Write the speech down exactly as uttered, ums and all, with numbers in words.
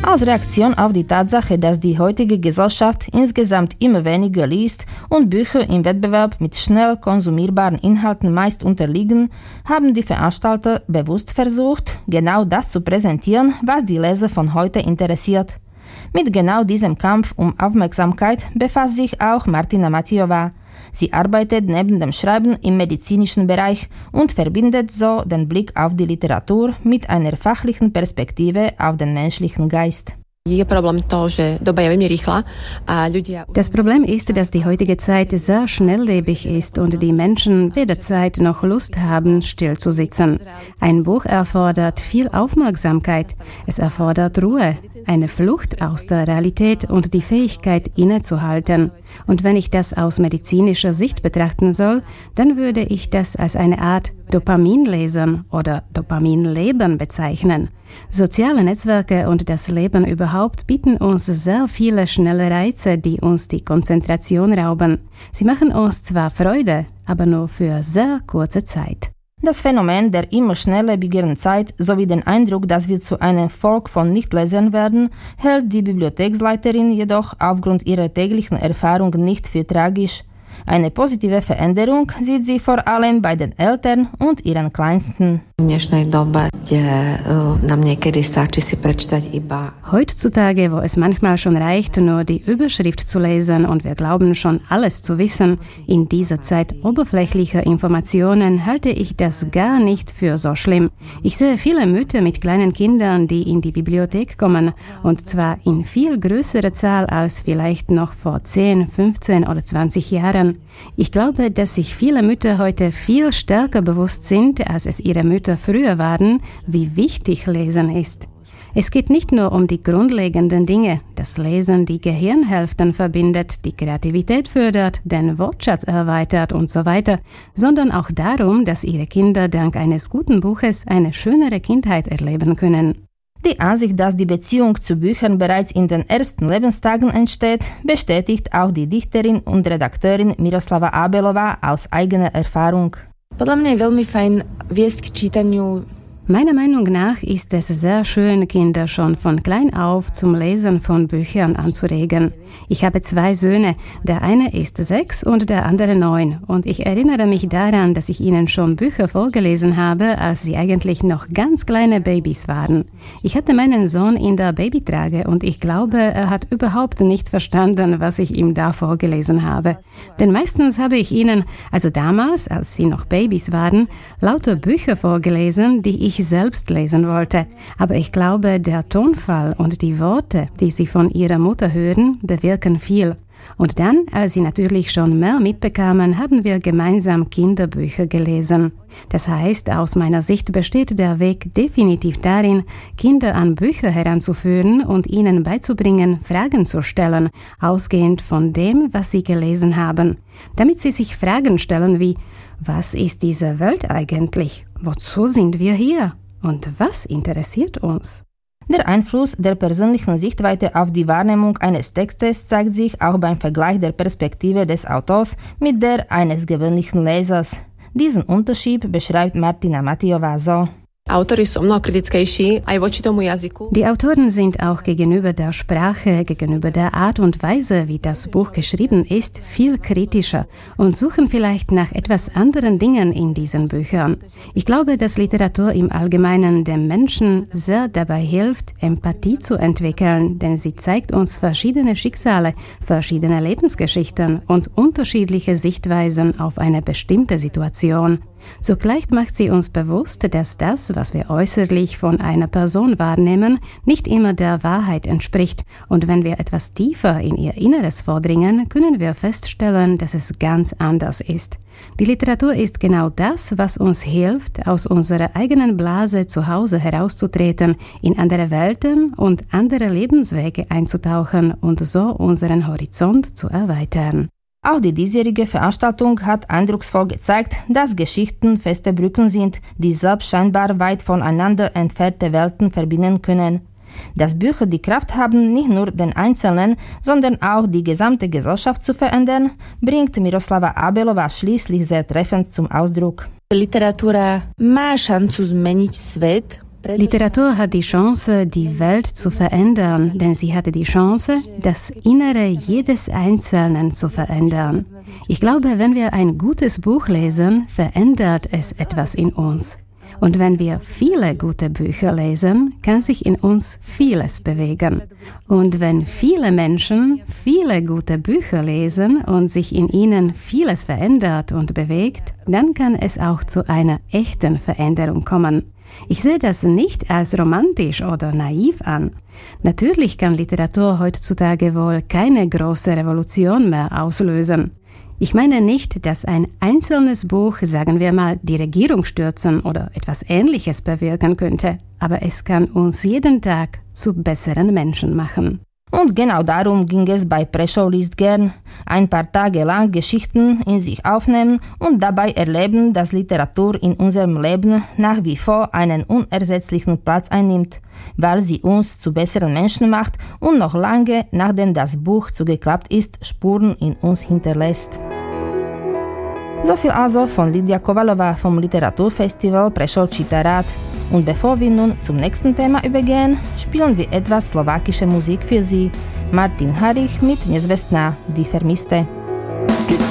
Als Reaktion auf die Tatsache, dass die heutige Gesellschaft insgesamt immer weniger liest und Bücher im Wettbewerb mit schnell konsumierbaren Inhalten meist unterliegen, haben die Veranstalter bewusst versucht, genau das zu präsentieren, was die Leser von heute interessiert. Mit genau diesem Kampf um Aufmerksamkeit befasst sich auch Martina Matijová. Sie arbeitet neben dem Schreiben im medizinischen Bereich und verbindet so den Blick auf die Literatur mit einer fachlichen Perspektive auf den menschlichen Geist. Das Problem ist, dass die heutige Zeit sehr schnelllebig ist und die Menschen weder Zeit noch Lust haben, still zu sitzen. Ein Buch erfordert viel Aufmerksamkeit. Es erfordert Ruhe, eine Flucht aus der Realität und die Fähigkeit, innezuhalten. Und wenn ich das aus medizinischer Sicht betrachten soll, dann würde ich das als eine Art Dopaminlesen oder Dopaminleben bezeichnen. Soziale Netzwerke und das Leben überhaupt bieten uns sehr viele schnelle Reize, die uns die Konzentration rauben. Sie machen uns zwar Freude, aber nur für sehr kurze Zeit. Das Phänomen der immer schnelllebigen Zeit sowie den Eindruck, dass wir zu einem Volk von Nichtlesern werden, hält die Bibliotheksleiterin jedoch aufgrund ihrer täglichen Erfahrung nicht für tragisch. Eine positive Veränderung sieht sie vor allem bei den Eltern und ihren Kleinsten. Heutzutage, wo es manchmal schon reicht, nur die Überschrift zu lesen und wir glauben schon alles zu wissen, in dieser Zeit oberflächlicher Informationen halte ich das gar nicht für so schlimm. Ich sehe viele Mütter mit kleinen Kindern, die in die Bibliothek kommen, und zwar in viel größerer Zahl als vielleicht noch vor zehn, fünfzehn oder zwanzig Jahren. Ich glaube, dass sich viele Mütter heute viel stärker bewusst sind, als es ihre Mütter früher waren, wie wichtig Lesen ist. Es geht nicht nur um die grundlegenden Dinge, dass Lesen die Gehirnhälften verbindet, die Kreativität fördert, den Wortschatz erweitert und so weiter, sondern auch darum, dass ihre Kinder dank eines guten Buches eine schönere Kindheit erleben können. Die Ansicht, dass die Beziehung zu Büchern bereits in den ersten Lebenstagen entsteht, bestätigt auch die Dichterin und Redakteurin Miroslava Abelová aus eigener Erfahrung. Podľa mňa je veľmi fajn viesť k čítaniu. Meiner Meinung nach ist es sehr schön, Kinder schon von klein auf zum Lesen von Büchern anzuregen. Ich habe zwei Söhne, der eine ist sechs und der andere neun. Und ich erinnere mich daran, dass ich ihnen schon Bücher vorgelesen habe, als sie eigentlich noch ganz kleine Babys waren. Ich hatte meinen Sohn in der Babytrage und ich glaube, er hat überhaupt nicht verstanden, was ich ihm da vorgelesen habe. Denn meistens habe ich ihnen, also damals, als sie noch Babys waren, lauter Bücher vorgelesen, die ich selbst lesen wollte. Aber ich glaube, der Tonfall und die Worte, die sie von ihrer Mutter hören, bewirken viel. Und dann, als sie natürlich schon mehr mitbekamen, haben wir gemeinsam Kinderbücher gelesen. Das heißt, aus meiner Sicht besteht der Weg definitiv darin, Kinder an Bücher heranzuführen und ihnen beizubringen, Fragen zu stellen, ausgehend von dem, was sie gelesen haben. Damit sie sich Fragen stellen wie: Was ist diese Welt eigentlich? Wozu sind wir hier? Und was interessiert uns? Der Einfluss der persönlichen Sichtweite auf die Wahrnehmung eines Textes zeigt sich auch beim Vergleich der Perspektive des Autors mit der eines gewöhnlichen Lesers. Diesen Unterschied beschreibt Martina Matijová so. Die Autoren sind auch gegenüber der Sprache, gegenüber der Art und Weise, wie das Buch geschrieben ist, viel kritischer und suchen vielleicht nach etwas anderen Dingen in diesen Büchern. Ich glaube, dass Literatur im Allgemeinen dem Menschen sehr dabei hilft, Empathie zu entwickeln, denn sie zeigt uns verschiedene Schicksale, verschiedene Lebensgeschichten und unterschiedliche Sichtweisen auf eine bestimmte Situation. Zugleich macht sie uns bewusst, dass das, was wir äußerlich von einer Person wahrnehmen, nicht immer der Wahrheit entspricht. Und wenn wir etwas tiefer in ihr Inneres vordringen, können wir feststellen, dass es ganz anders ist. Die Literatur ist genau das, was uns hilft, aus unserer eigenen Blase zu Hause herauszutreten, in andere Welten und andere Lebenswege einzutauchen und so unseren Horizont zu erweitern. Auch die diesjährige Veranstaltung hat eindrucksvoll gezeigt, dass Geschichten feste Brücken sind, die selbst scheinbar weit voneinander entfernte Welten verbinden können. Dass Bücher die Kraft haben, nicht nur den Einzelnen, sondern auch die gesamte Gesellschaft zu verändern, bringt Miroslava Abelová schließlich sehr treffend zum Ausdruck. Literatúra má šancu zmeniť svet Literatur hat die Chance, die Welt zu verändern, denn sie hatte die Chance, das Innere jedes Einzelnen zu verändern. Ich glaube, wenn wir ein gutes Buch lesen, verändert es etwas in uns. Und wenn wir viele gute Bücher lesen, kann sich in uns vieles bewegen. Und wenn viele Menschen viele gute Bücher lesen und sich in ihnen vieles verändert und bewegt, dann kann es auch zu einer echten Veränderung kommen. Ich sehe das nicht als romantisch oder naiv an. Natürlich kann Literatur heutzutage wohl keine große Revolution mehr auslösen. Ich meine nicht, dass ein einzelnes Buch, sagen wir mal, die Regierung stürzen oder etwas Ähnliches bewirken könnte, aber es kann uns jeden Tag zu besseren Menschen machen. Und genau darum ging es bei Preschow liest gern. Ein paar Tage lang Geschichten in sich aufnehmen und dabei erleben, dass Literatur in unserem Leben nach wie vor einen unersetzlichen Platz einnimmt, weil sie uns zu besseren Menschen macht und noch lange, nachdem das Buch zugeklappt ist, Spuren in uns hinterlässt. So viel also von Lidia Kovalova vom Literaturfestival Prešov číta rád. Und bevor wir nun zum nächsten Thema übergehen, spielen wir etwas slowakische Musik für Sie. Martin Harich mit Nezvestná, Die Vermisste.